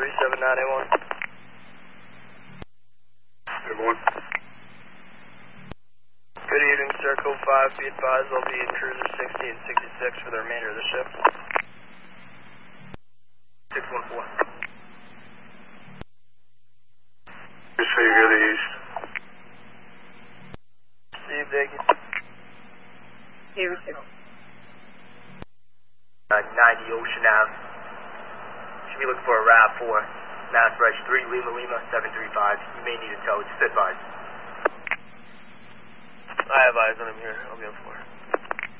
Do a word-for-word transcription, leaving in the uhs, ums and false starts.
three seven nine eight one. Good morning. Good evening, Circle five. Be advised I'll be in cruiser sixty and sixty-six for the remainder of the shift. six one four. Just so you go to the east. See you, Dickie. Here, six. Uh, ninety Ocean Ave. Should be looking for a RAV four. Mass Reg three Lima Lima seven three five. You may need a tow. Just advise. I have eyes on him here. I'll be on four.